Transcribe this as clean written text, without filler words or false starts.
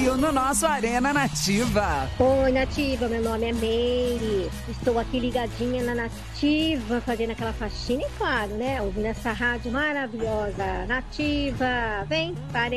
Brasil no nosso Arena Nativa. Oi, Nativa, meu nome é Meire. Estou aqui ligadinha na Nativa, fazendo aquela faxina e, claro, né, ouvindo essa rádio maravilhosa. Nativa, vem para